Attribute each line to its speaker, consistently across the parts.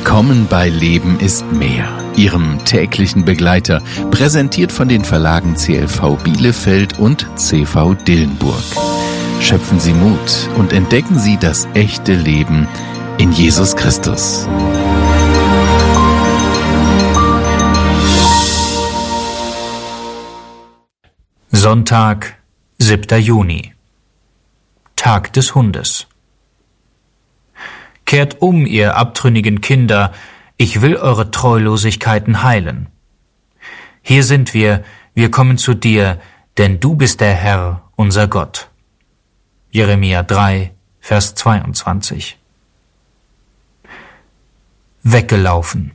Speaker 1: Willkommen bei Leben ist mehr, Ihrem täglichen Begleiter, präsentiert von den Verlagen CLV Bielefeld und CV Dillenburg. Schöpfen Sie Mut und entdecken Sie das echte Leben in Jesus Christus.
Speaker 2: Sonntag, 7. Juni. Tag des Hundes. Kehrt um, ihr abtrünnigen Kinder, ich will eure Treulosigkeiten heilen. Hier sind wir kommen zu dir, denn du bist der Herr, unser Gott. Jeremia 3, Vers 22. Weggelaufen.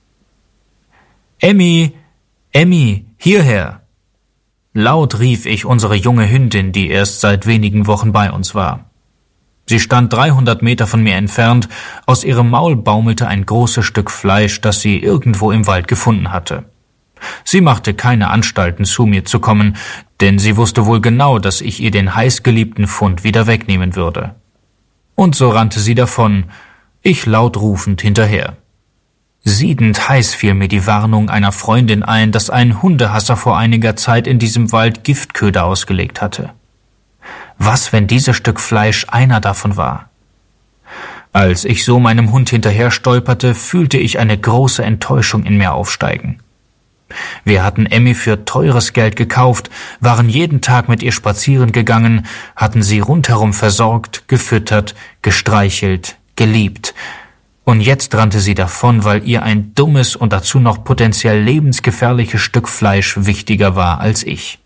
Speaker 2: Emmy, Emmy, hierher! Laut rief ich unsere junge Hündin, die erst seit wenigen Wochen bei uns war. Sie stand 300 Meter von mir entfernt, aus ihrem Maul baumelte ein großes Stück Fleisch, das sie irgendwo im Wald gefunden hatte. Sie machte keine Anstalten, zu mir zu kommen, denn sie wusste wohl genau, dass ich ihr den heißgeliebten Fund wieder wegnehmen würde. Und so rannte sie davon, ich laut rufend hinterher. Siedend heiß fiel mir die Warnung einer Freundin ein, dass ein Hundehasser vor einiger Zeit in diesem Wald Giftköder ausgelegt hatte. Was, wenn dieses Stück Fleisch einer davon war? Als ich so meinem Hund hinterher stolperte, fühlte ich eine große Enttäuschung in mir aufsteigen. Wir hatten Emmy für teures Geld gekauft, waren jeden Tag mit ihr spazieren gegangen, hatten sie rundherum versorgt, gefüttert, gestreichelt, geliebt. Und jetzt rannte sie davon, weil ihr ein dummes und dazu noch potenziell lebensgefährliches Stück Fleisch wichtiger war als ich.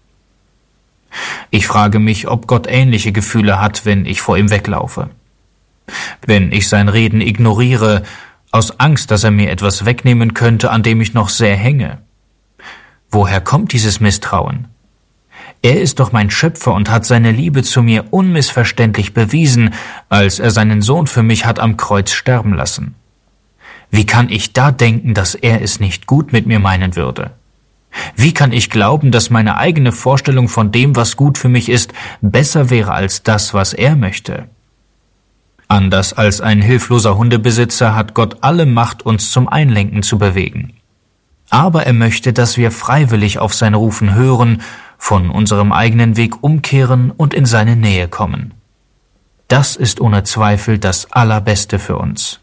Speaker 2: Ich frage mich, ob Gott ähnliche Gefühle hat, wenn ich vor ihm weglaufe. Wenn ich sein Reden ignoriere, aus Angst, dass er mir etwas wegnehmen könnte, an dem ich noch sehr hänge. Woher kommt dieses Misstrauen? Er ist doch mein Schöpfer und hat seine Liebe zu mir unmissverständlich bewiesen, als er seinen Sohn für mich hat am Kreuz sterben lassen. Wie kann ich da denken, dass er es nicht gut mit mir meinen würde? Wie kann ich glauben, dass meine eigene Vorstellung von dem, was gut für mich ist, besser wäre als das, was er möchte? Anders als ein hilfloser Hundebesitzer hat Gott alle Macht, uns zum Einlenken zu bewegen. Aber er möchte, dass wir freiwillig auf sein Rufen hören, von unserem eigenen Weg umkehren und in seine Nähe kommen. Das ist ohne Zweifel das Allerbeste für uns.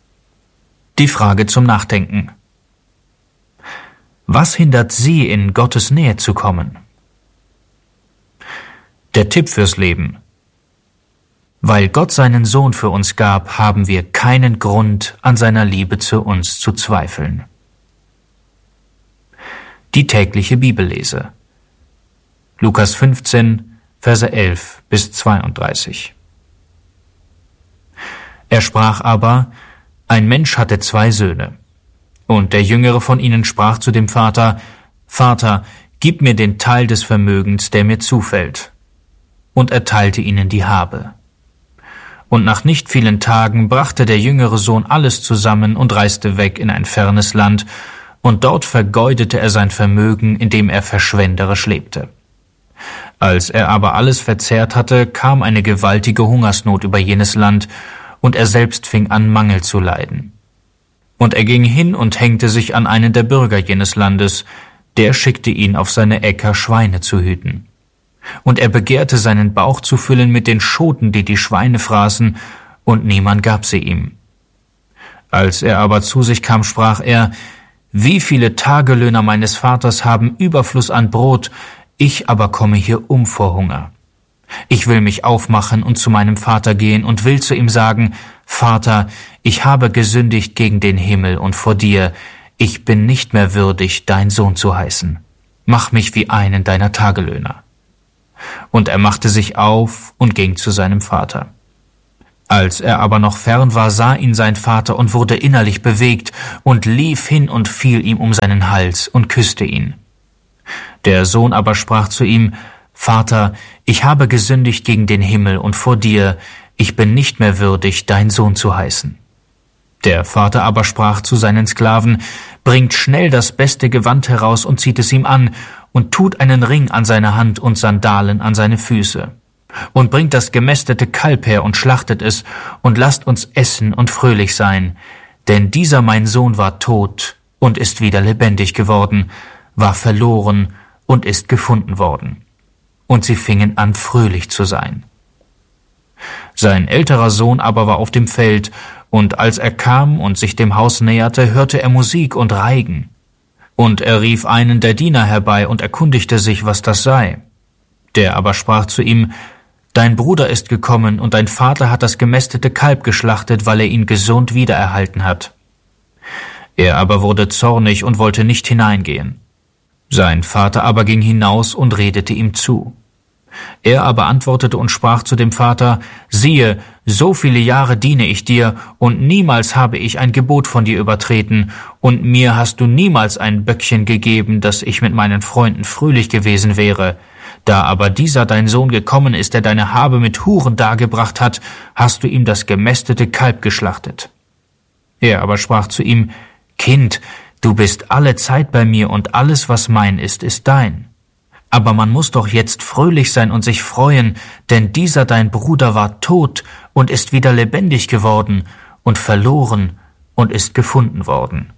Speaker 2: Die Frage zum Nachdenken. Was hindert Sie, in Gottes Nähe zu kommen? Der Tipp fürs Leben. Weil Gott seinen Sohn für uns gab, haben wir keinen Grund, an seiner Liebe zu uns zu zweifeln. Die tägliche Bibellese. Lukas 15, Verse 11 bis 32. Er sprach aber, ein Mensch hatte 2 Söhne. Und der Jüngere von ihnen sprach zu dem Vater, Vater, gib mir den Teil des Vermögens, der mir zufällt. Und er teilte ihnen die Habe. Und nach nicht vielen Tagen brachte der jüngere Sohn alles zusammen und reiste weg in ein fernes Land, und dort vergeudete er sein Vermögen, indem er verschwenderisch lebte. Als er aber alles verzehrt hatte, kam eine gewaltige Hungersnot über jenes Land, und er selbst fing an, Mangel zu leiden. Und er ging hin und hängte sich an einen der Bürger jenes Landes, der schickte ihn auf seine Äcker, Schweine zu hüten. Und er begehrte, seinen Bauch zu füllen mit den Schoten, die die Schweine fraßen, und niemand gab sie ihm. Als er aber zu sich kam, sprach er, wie viele Tagelöhner meines Vaters haben Überfluss an Brot, ich aber komme hier um vor Hunger. Ich will mich aufmachen und zu meinem Vater gehen und will zu ihm sagen, Vater, ich habe gesündigt gegen den Himmel und vor dir, ich bin nicht mehr würdig, dein Sohn zu heißen. Mach mich wie einen deiner Tagelöhner. Und er machte sich auf und ging zu seinem Vater. Als er aber noch fern war, sah ihn sein Vater und wurde innerlich bewegt und lief hin und fiel ihm um seinen Hals und küsste ihn. Der Sohn aber sprach zu ihm, Vater, ich habe gesündigt gegen den Himmel und vor dir, ich bin nicht mehr würdig, dein Sohn zu heißen. Der Vater aber sprach zu seinen Sklaven, bringt schnell das beste Gewand heraus und zieht es ihm an und tut einen Ring an seine Hand und Sandalen an seine Füße. Und bringt das gemästete Kalb her und schlachtet es und lasst uns essen und fröhlich sein. denn dieser mein Sohn war tot und ist wieder lebendig geworden, war verloren und ist gefunden worden. Und sie fingen an, fröhlich zu sein. Sein älterer Sohn aber war auf dem Feld, und als er kam und sich dem Haus näherte, hörte er Musik und Reigen. Und er rief einen der Diener herbei und erkundigte sich, was das sei. Der aber sprach zu ihm: Dein Bruder ist gekommen, und dein Vater hat das gemästete Kalb geschlachtet, weil er ihn gesund wiedererhalten hat. Er aber wurde zornig und wollte nicht hineingehen. Sein Vater aber ging hinaus und redete ihm zu. Er aber antwortete und sprach zu dem Vater: Siehe, so viele Jahre diene ich dir, und niemals habe ich ein Gebot von dir übertreten, und mir hast du niemals ein Böckchen gegeben, dass ich mit meinen Freunden fröhlich gewesen wäre. Da aber dieser dein Sohn gekommen ist, der deine Habe mit Huren dargebracht hat, hast du ihm das gemästete Kalb geschlachtet. Er aber sprach zu ihm: Kind, du bist alle Zeit bei mir, und alles, was mein ist, ist dein. Aber man muss doch jetzt fröhlich sein und sich freuen, denn dieser dein Bruder war tot und ist wieder lebendig geworden und verloren und ist gefunden worden.